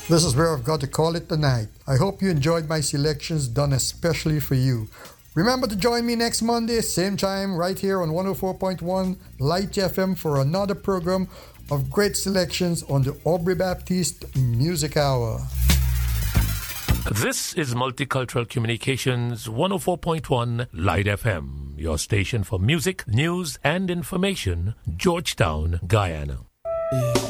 This is where I've got to call it tonight. I hope you enjoyed my selections done especially for you. Remember to join me next Monday, same time, right here on 104.1 Light FM for another program of great selections on the Aubrey Baptiste Music Hour. This is Multicultural Communications 104.1 Light FM, your station for music, news, and information, Georgetown, Guyana.